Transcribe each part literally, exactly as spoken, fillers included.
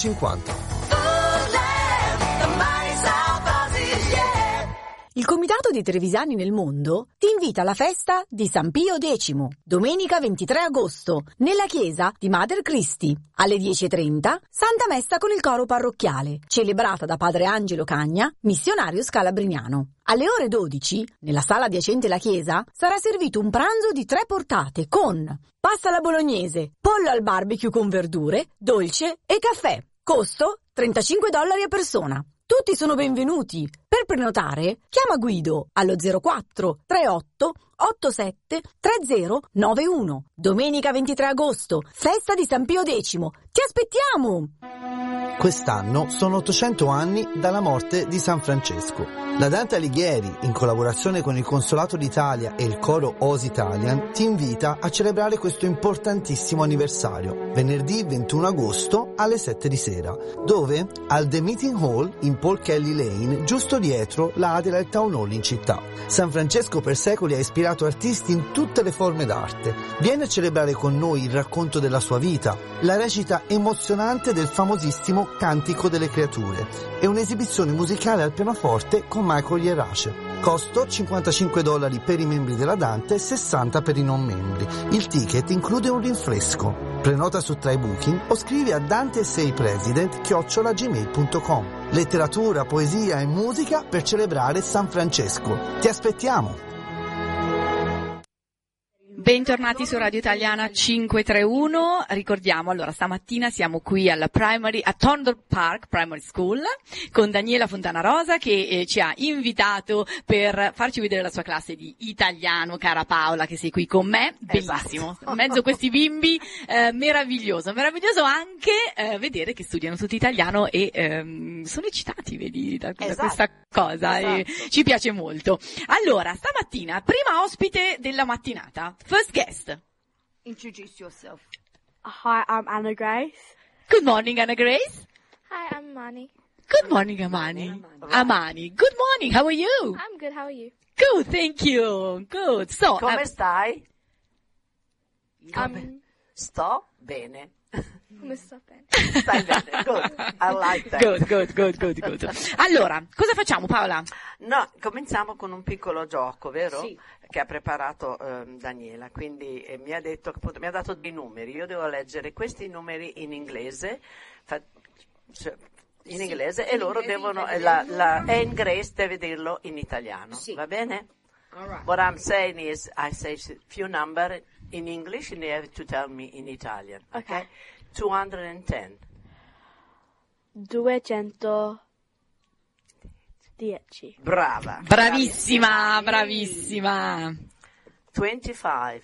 cinquanta. Il Comitato dei Trevisani nel Mondo ti invita alla festa di San Pio X, domenica ventitré agosto, nella chiesa di Mater Christi. Alle dieci e trenta, Santa Messa con il coro parrocchiale, celebrata da padre Angelo Cagna, missionario scalabriniano. Alle ore dodici, nella sala adiacente alla chiesa, sarà servito un pranzo di tre portate con pasta alla bolognese, pollo al barbecue con verdure, dolce e caffè. Costo trentacinque dollari a persona. Tutti sono benvenuti. Per prenotare, chiama Guido allo zero quattro tre otto otto sette tre zero nove uno. Domenica ventitré agosto, festa di San Pio X. Ti aspettiamo! Quest'anno sono ottocento anni dalla morte di San Francesco. La Dante Alighieri, in collaborazione con il Consolato d'Italia e il coro Os Italian, ti invita a celebrare questo importantissimo anniversario, venerdì ventuno agosto alle sette di sera. Dove? Al The Meeting Hall in Paul Kelly Lane, giusto dietro la Adelaide Town Hall in città. San Francesco per secoli ha ispirato artisti in tutte le forme d'arte. Vieni a celebrare con noi il racconto della sua vita, la recita emozionante del famosissimo Cantico delle Creature e un'esibizione musicale al pianoforte con Michael Yerace. Costo cinquantacinque dollari per i membri della Dante e sessanta per i non membri. Il ticket include un rinfresco. Prenota su TryBooking o scrivi a danteseipresident chiocciola gmail punto com. Letteratura, poesia e musica per celebrare San Francesco. Ti aspettiamo! Bentornati su Radio Italiana cinquecentotrentuno. Ricordiamo, allora, stamattina siamo qui alla primary, a Thorndon Park Primary School con Daniela Fontana Rosa che eh, ci ha invitato per farci vedere la sua classe di italiano, cara Paola, che sei qui con me. Bellissimo. Esatto. In mezzo a questi bimbi, eh, meraviglioso. Meraviglioso anche eh, vedere che studiano tutti italiano e ehm, sono eccitati, vedi, da, da esatto. questa cosa. Esatto. E ci piace molto. Allora, stamattina, prima ospite della mattinata. First guest. Introduce yourself. Hi, I'm Anna Grace. Good morning, Anna Grace. Hi, I'm Mani. Good morning, Amani. Amani. Good morning. How are you? I'm good. How are you? Good, thank you. Good. So, Come uh, stai? Um, Sto bene. come sta bene? Stai bene. Good. I like that. Good, good, good, good, good. Allora, cosa facciamo, Paola? No, cominciamo con un piccolo gioco, vero? Sì. Che ha preparato eh, Daniela, quindi eh, mi ha detto, mi ha dato dei numeri, io devo leggere questi numeri in inglese, fa, cioè, in sì, inglese in e loro inglese, devono, in la, la, e in Grace deve dirlo in italiano, sì. Va bene? All right. What I'm saying is, I say few number in English and you have to tell me in Italian, okay? duecentodieci. duecentodieci. Brava. Bravissima, bravissima. venticinque.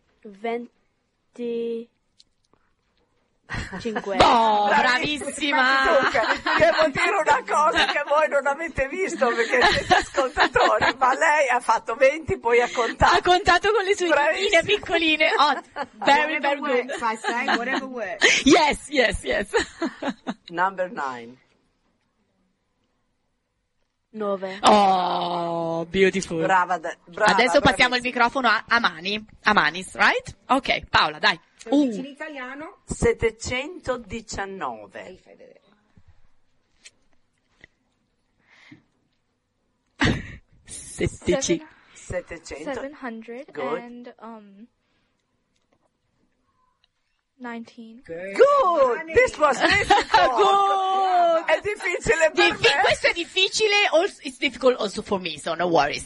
venticinque. Oh, bravissima. Devo dire una cosa che voi non avete visto perché siete ascoltatori, ma lei ha fatto venti, poi ha contato. Ha contato con le sue dita piccoline. Oh, very, very good. Works, I say, whatever works. Yes, yes, yes. Number nine. nove. Oh, beautiful. Brava, da, brava. Adesso passiamo bravissima. il microfono a, a Mani. A Manis, right? Ok, Paola, dai. Uh. In italiano? settecentodiciannove. Setteci. settecento. seven hundred Good. and um nineteen. Good. Good. This was difficult. Good. È difficile per Diffi- me. questo è difficile, also, it's difficult also for me, so no worries.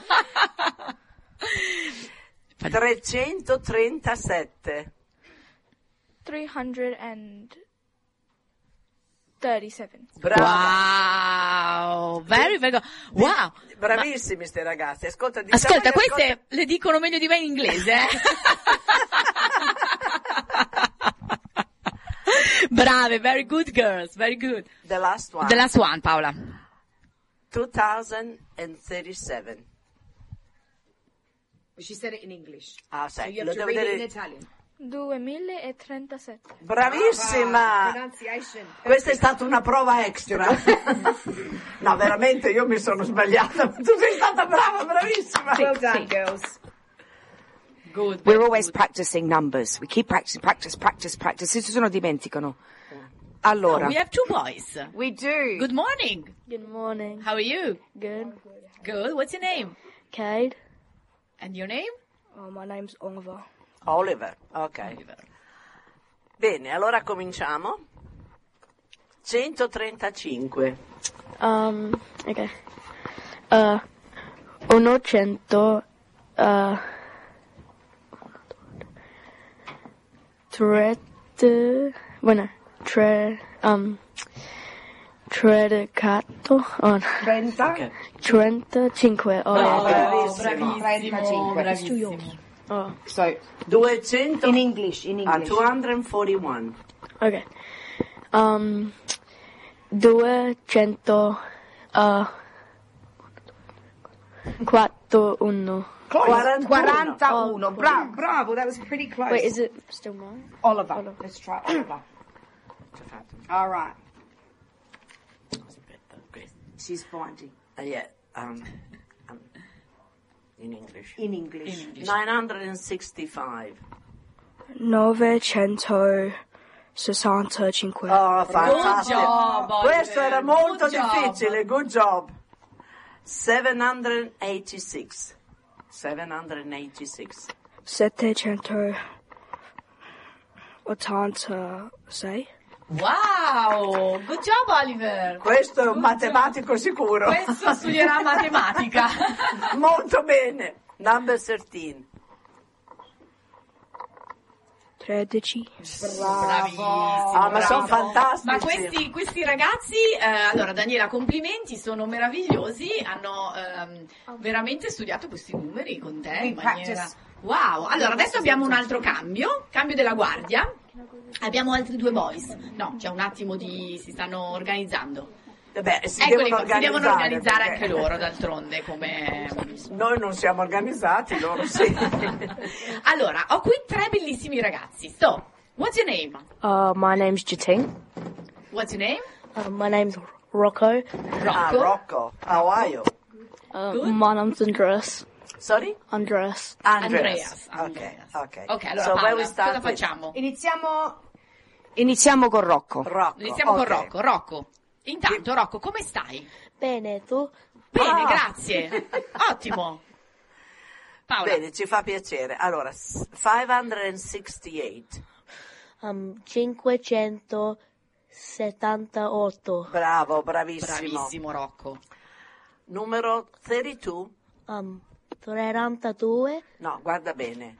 trecentotrentasette. three hundred and thirty-seven. Brava. Wow, very, very good. Wow. Bravissimi sti ragazzi. Ascolta, diciamo Ascolta, che queste ascolta... le dicono meglio di me in inglese, eh? Brave, very good girls, very good. The last one. The last one, Paola. duemilatrentasetto. She said it in English. Ah, So sai, you lo have to devo read dire... it in Italian. duemilatrentasette. Bravissima! Pronunciation. Questa è stata una prova extra. No, veramente io mi sono sbagliata, ma tu sei stata brava, bravissima. Well done, girls. Good. We're always practicing numbers. We keep practicing, practice, practice, practice. Se ci sono dimenticano. Allora, We have two boys. we do. Good morning. Good morning. How are you? Good. Good. What's your name? Cade. And your name? Oh, my name's Oliver. Oliver, ok. Bene, allora cominciamo. centotrentacinque. Um, okay. Uh, uno cento, uh, trenta, bueno, tre, um, tredicato, oh, trenta. Ok. trentacinque, oh, Oh, yeah. bravissimo. Bravissimo, bravissimo. Oh, So, duecento. in English, in Ah, English. duecentoquarantuno. okay. Um, duecento, uh, quattro, uno. Close. quarantuno. quarantuno. Oh, Bravo, bravo. That was pretty close. Wait, is it still mine? Oliver. Let's try Oliver. All right. Aspetta, questo. She's finding Ah, yeah, um, um, in English. in English. nove sessantacinque. Novecentosessantacinque. Oh, fantastico. job, Oliver. Questo era molto Good job. difficile. Good job. settecentottantasei. settecentottantasei. Settecentottantasei. Wow! Good job, Oliver. Questo è un matematico sicuro. Questo studierà matematica. Molto bene. Number tredici. Tredici. Bravissimo. Ah, ma sono bravo. fantastici. Ma questi, questi ragazzi, eh, allora Daniela, complimenti, sono meravigliosi, hanno ehm, veramente studiato questi numeri con te in We maniera... practice. Wow, allora adesso abbiamo un altro cambio, cambio della guardia, abbiamo altri due boys, no, c'è un attimo di... si stanno organizzando. Beh, si Eccoli devono qua, si devono organizzare perché anche loro d'altronde come... Noi non siamo organizzati, loro sì. Allora, ho qui tre bellissimi ragazzi, so, what's your name? Uh, my name's Jating. What's your name? Uh, my name's Rocco. Ah, Rocco. Rocco. How are you? Uh, Good. my name's Andreas. Sorry? Andreas. Andreas. Ok, Andreas. ok. Ok, allora So where Paola, we start cosa with? facciamo? Iniziamo, iniziamo con Rocco. Rocco. Iniziamo con ok. Rocco. Rocco, intanto Rocco, come stai? Bene, tu? Bene, Ah. grazie. Ottimo. Paola. Bene, ci fa piacere. Allora, s- cinquecentosessantotto. Um, cinquecentosettantotto. Bravo, bravissimo. Bravissimo Rocco. Numero trentadue. Um, trentadue. No, guarda bene.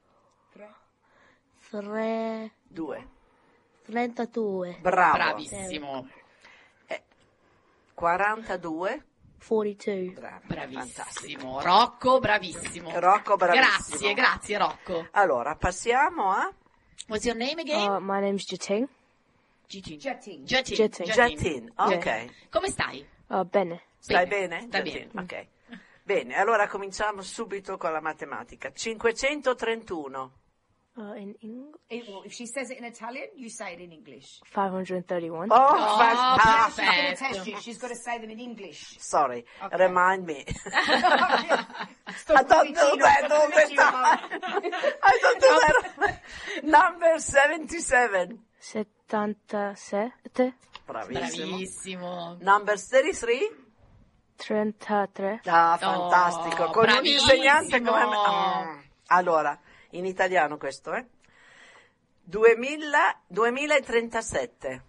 Tre, Due. trentadue. Bravo. Bravissimo. quarantadue. quarantadue. Bravo. Bravissimo. Rocco, bravissimo. Rocco, bravissimo. Grazie, grazie Rocco. Allora, passiamo a What's your name again? Uh, my name's Jating. Gitin. Jetting. Gitin. Jetting. Jatin. Ok. Come stai? Uh, bene. Stai Bene, bene? sta Jatin, bene. Ok. Bene, allora cominciamo subito con la matematica. cinquecentotrentuno. Uh, in English? It- well, if she says it in Italian, you say it in English. five hundred thirty-one. Oh, Oh, fantastico. She's going to perfetto. test you. She's got to say them in English. Sorry, Ok. remind me. Sto I don't do vicino, that sto all the vicino. time. I don't do that. Number settantasette. settantasette. Bravissimo. Bravissimo. Number thirty-three. trentatré. Ah, fantastico. Con un bravissimo. insegnante come me. Ah. Allora, in italiano questo, eh? duemila, duemilatrentasette.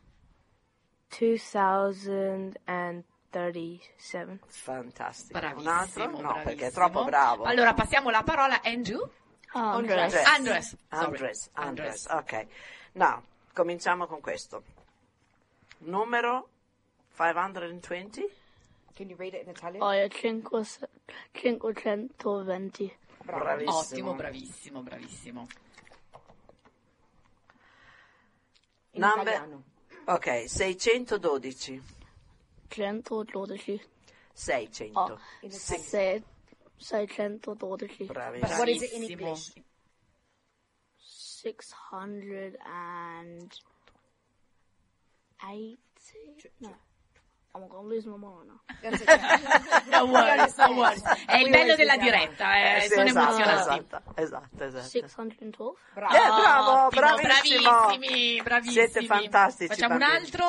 duemila thirty-seven. Fantastico. Bravissimo. Un altro? No, bravissimo. perché è troppo bravo. Allora passiamo la parola a Andrew. Andres. Andres. Andres. Sorry. Andres, Andres, ok. Now, cominciamo con questo. Numero cinquecentoventi. Can you read it in Italian? Oh, yeah, cinque- cinquecentoventi. Bravissimo. Ottimo, bravissimo, bravissimo. In Number- italiano. Ok, seicentododici. centododici. seicento. Oh, In Sì, Italian. Se- seicentododici. bravissimo. What is it in Bravissimo. English? six hundred eighty. No. I'm gonna lose my mind. No worries, no worries. È il bello della diretta, eh, Eh, sì, sono esatto, emozionanti. esatto, esatto, esatto. six hundred twelve. Eh, bravo, Ottimo, bravissimo. bravissimi, bravissimi. Siete fantastici, Facciamo un bambini. altro.